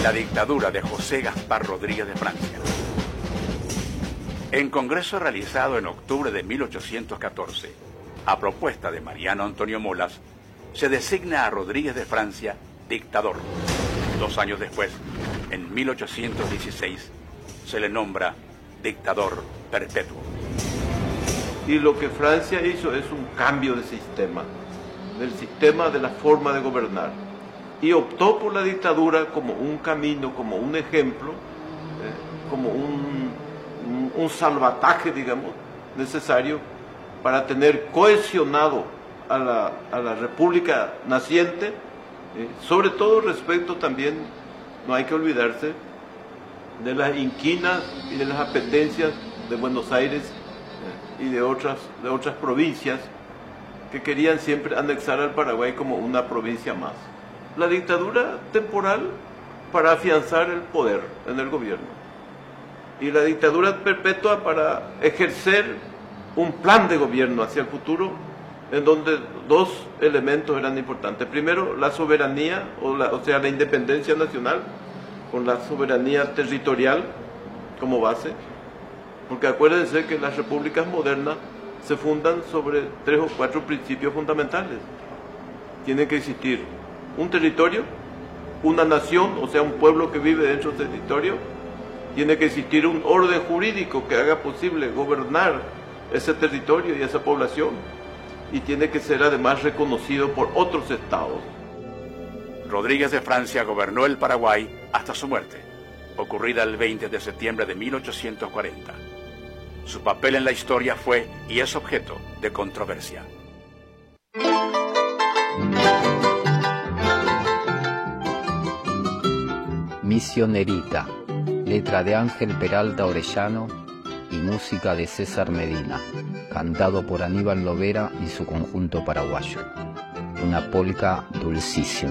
la dictadura de José Gaspar Rodríguez de Francia. En congreso realizado en octubre de 1814, a propuesta de Mariano Antonio Molas, se designa a Rodríguez de Francia dictador. 2 años después, en 1816, se le nombra dictador perpetuo. Y lo que Francia hizo es un cambio de sistema, del sistema de la forma de gobernar. Y optó por la dictadura como un camino, como un ejemplo, como un salvataje, digamos, necesario para tener cohesionado a la república naciente, sobre todo respecto también, no hay que olvidarse, de las inquinas y de las apetencias de Buenos Aires y de otras provincias que querían siempre anexar al Paraguay como una provincia más. La dictadura temporal para afianzar el poder en el gobierno y la dictadura perpetua para ejercer un plan de gobierno hacia el futuro en donde 2 elementos eran importantes. Primero, la soberanía, o sea, la independencia nacional, con la soberanía territorial como base, porque acuérdense que las repúblicas modernas se fundan sobre 3 o 4 principios fundamentales. Tiene que existir un territorio, una nación, o sea, un pueblo que vive dentro del territorio, tiene que existir un orden jurídico que haga posible gobernar ese territorio y esa población, y tiene que ser además reconocido por otros estados. Rodríguez de Francia gobernó el Paraguay hasta su muerte, ocurrida el 20 de septiembre de 1840. Su papel en la historia fue y es objeto de controversia. Misionerita, letra de Ángel Peralta Orellano y música de César Medina, cantado por Aníbal Lovera y su conjunto paraguayo. Una polca dulcísima.